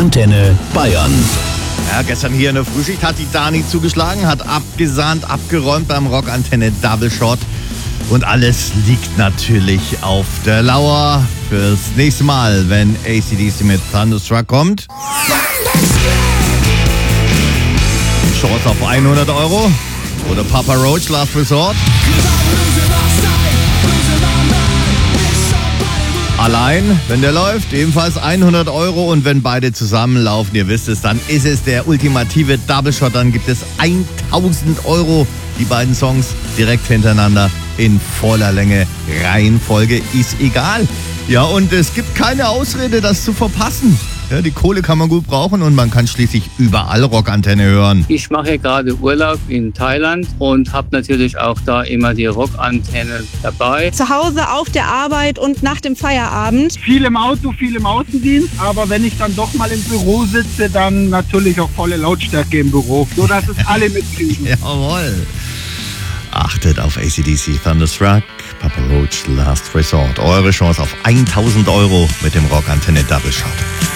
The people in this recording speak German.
Antenne Bayern. Ja, gestern hier in der Frühschicht hat die Dani zugeschlagen, hat abgesahnt, abgeräumt beim Rockantenne Double Shot. Und alles liegt natürlich auf der Lauer fürs nächste Mal, wenn AC/DC mit Thunderstruck kommt. Chance auf 100 € oder Papa Roach, Last Resort. Allein, wenn der läuft, ebenfalls 100 € und wenn beide zusammenlaufen, ihr wisst es, dann ist es der ultimative Double Shot, dann gibt es 1000 €, die beiden Songs direkt hintereinander in voller Länge, Reihenfolge ist egal. Ja, und es gibt keine Ausrede, das zu verpassen. Ja, die Kohle kann man gut brauchen und man kann schließlich überall Rockantenne hören. Ich mache gerade Urlaub in Thailand und habe natürlich auch da immer die Rockantenne dabei. Zu Hause, auf der Arbeit und nach dem Feierabend. Viel im Auto, viel im Außendienst, aber wenn ich dann doch mal im Büro sitze, dann natürlich auch volle Lautstärke im Büro, sodass es alle mitkriegen. Jawohl. Achtet auf AC/DC Thunderstruck, Papa Roach, Last Resort. Eure Chance auf 1000 € mit dem Rockantenne Double Shot.